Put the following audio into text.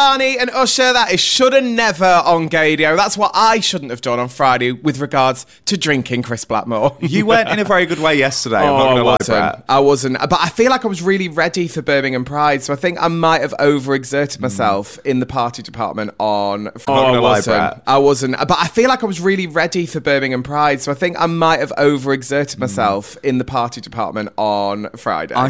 Barney and Usher, that is shoulda never on Gadio. That's what I shouldn't have done on Friday with regards to drinking Chris Blackmore. You went in a very good way yesterday. I'm not going to lie, Brett. I wasn't. But I feel like I was really ready for Birmingham Pride, so I think I might have overexerted myself in the party department on Friday. I wasn't. But I feel like I was really ready for Birmingham Pride, so I think I might have overexerted myself in the party department on Friday.